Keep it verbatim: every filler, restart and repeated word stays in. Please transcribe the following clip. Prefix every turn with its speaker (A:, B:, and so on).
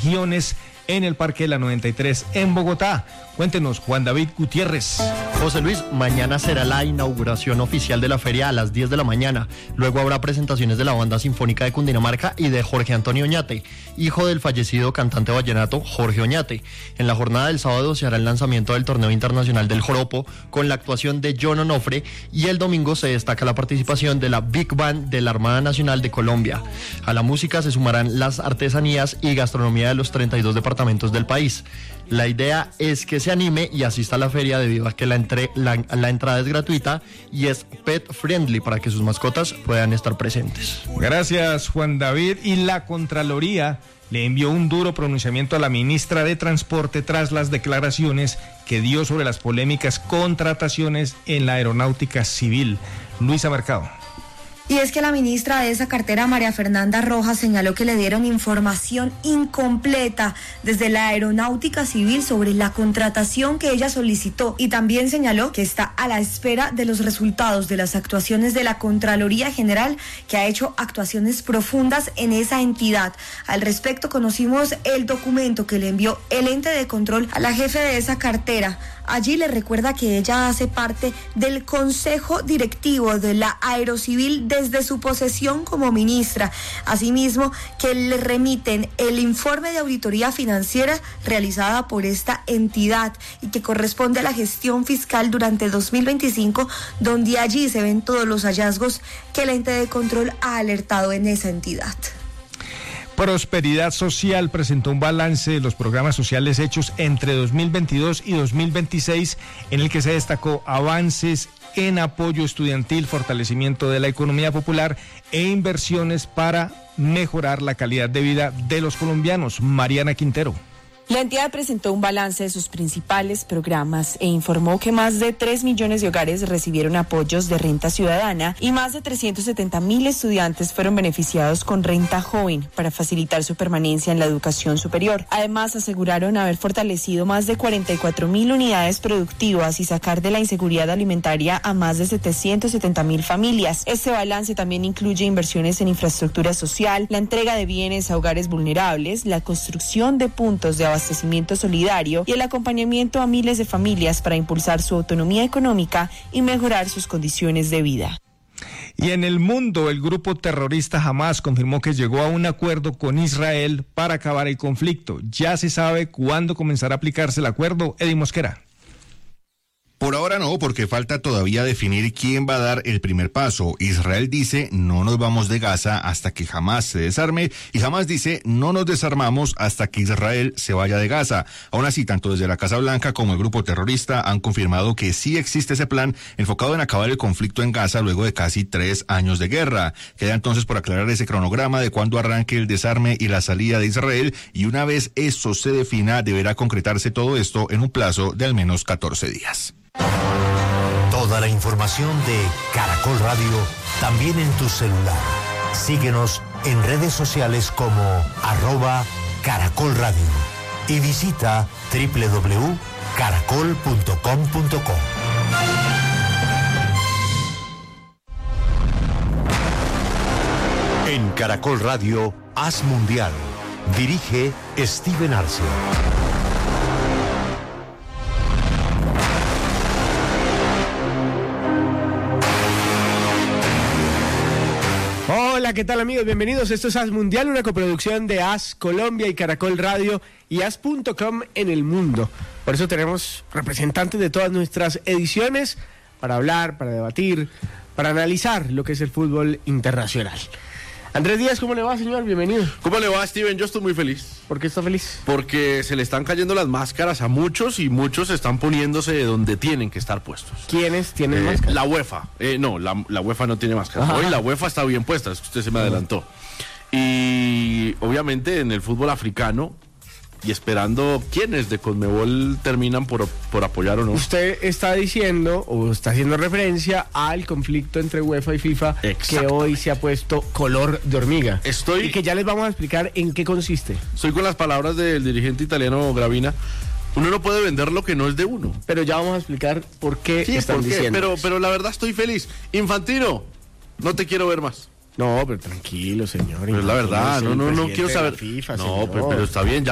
A: regiones en el Parque de la noventa y tres en Bogotá. Cuéntenos, Juan David Gutiérrez.
B: José Luis, mañana será la inauguración oficial de la feria a las diez de la mañana. Luego habrá presentaciones de la Banda Sinfónica de Cundinamarca y de Jorge Antonio Oñate, hijo del fallecido cantante vallenato Jorge Oñate. En la jornada del sábado se hará el lanzamiento del Torneo Internacional del Joropo con la actuación de John Onofre, y el domingo se destaca la participación de la Big Band de la Armada Nacional de Colombia. A la música se sumarán las artesanías y gastronomía de los treinta y dos departamentos del país. La idea es que se anime y asista a la feria debido a que la, entre, la, la entrada es gratuita y es pet friendly para que sus mascotas puedan estar presentes.
A: Gracias, Juan David. Y la Contraloría le envió un duro pronunciamiento a la ministra de Transporte tras las declaraciones que dio sobre las polémicas contrataciones en la aeronáutica civil. Luisa Mercado.
C: Y es que la ministra de esa cartera, María Fernanda Rojas, señaló que le dieron información incompleta desde la aeronáutica civil sobre la contratación que ella solicitó, y también señaló que está a la espera de los resultados de las actuaciones de la Contraloría General, que ha hecho actuaciones profundas en esa entidad. Al respecto, conocimos el documento que le envió el ente de control a la jefe de esa cartera. Allí le recuerda que ella hace parte del Consejo Directivo de la Aerocivil desde su posesión como ministra. Asimismo, que le remiten el informe de auditoría financiera realizada por esta entidad y que corresponde a la gestión fiscal durante dos mil veinticinco, donde allí se ven todos los hallazgos que el ente de control ha alertado en esa entidad.
A: Prosperidad Social presentó un balance de los programas sociales hechos entre dos mil veintidós y dos mil veintiséis, en el que se destacó avances en apoyo estudiantil, fortalecimiento de la economía popular e inversiones para mejorar la calidad de vida de los colombianos. Mariana Quintero.
D: La entidad presentó un balance de sus principales programas e informó que más de tres millones de hogares recibieron apoyos de renta ciudadana y más de trescientos setenta mil estudiantes fueron beneficiados con renta joven para facilitar su permanencia en la educación superior. Además, aseguraron haber fortalecido más de cuarenta y cuatro mil unidades productivas y sacar de la inseguridad alimentaria a más de setecientos setenta mil familias. Este balance también incluye inversiones en infraestructura social, la entrega de bienes a hogares vulnerables, la construcción de puntos de abastecimiento solidario y el acompañamiento a miles de familias para impulsar su autonomía económica y mejorar sus condiciones de vida.
A: Y en el mundo, el grupo terrorista Hamás confirmó que llegó a un acuerdo con Israel para acabar el conflicto. Ya se sabe cuándo comenzará a aplicarse el acuerdo. Eddie Mosquera.
E: Por ahora no, porque falta todavía definir quién va a dar el primer paso. Israel dice, no nos vamos de Gaza hasta que Hamás se desarme, y Hamás dice, no nos desarmamos hasta que Israel se vaya de Gaza. Aún así, tanto desde la Casa Blanca como el grupo terrorista han confirmado que sí existe ese plan enfocado en acabar el conflicto en Gaza luego de casi tres años de guerra. Queda entonces por aclarar ese cronograma de cuándo arranque el desarme y la salida de Israel, y una vez eso se defina, deberá concretarse todo esto en un plazo de al menos catorce días.
F: Toda la información de Caracol Radio también en tu celular. Síguenos en redes sociales como arroba Caracol Radio y visita doble u doble u doble u punto caracol punto com punto co. En Caracol Radio, Haz Mundial. Dirige Steven Arce.
G: Hola, ¿qué tal amigos? Bienvenidos. Esto es Haz Mundial, una coproducción de Haz Colombia y Caracol Radio y haz punto com en el mundo. Por eso tenemos representantes de todas nuestras ediciones para hablar, para debatir, para analizar lo que es el fútbol internacional. Andrés Díaz, ¿cómo le va, señor? Bienvenido.
H: ¿Cómo le va, Steven? Yo estoy muy feliz.
G: ¿Por qué está feliz?
H: Porque se le están cayendo las máscaras a muchos y muchos están poniéndose de donde tienen que estar puestos.
G: ¿Quiénes tienen
H: eh,
G: máscaras?
H: La UEFA. Eh, no, la, la UEFA no tiene máscaras. Hoy la UEFA está bien puesta, es que usted se me adelantó. Y obviamente en el fútbol africano, y esperando quiénes de Conmebol terminan por, por apoyar o no.
G: Usted está diciendo o está haciendo referencia al conflicto entre UEFA y FIFA que hoy se ha puesto color de hormiga.
H: Estoy...
G: Y que ya les vamos a explicar en qué consiste.
H: Estoy con las palabras del dirigente italiano Gravina. Uno no puede vender lo que no es de uno.
G: Pero ya vamos a explicar por qué
H: sí,
G: están
H: por qué,
G: diciendo
H: pero,
G: eso.
H: pero la verdad estoy feliz. Infantino, no te quiero ver más.
G: No, pero tranquilo, señor.
H: Pero es la verdad, no, no, no quiero saber.
G: FIFA,
H: no,
G: señor.
H: pero, pero está bien, ya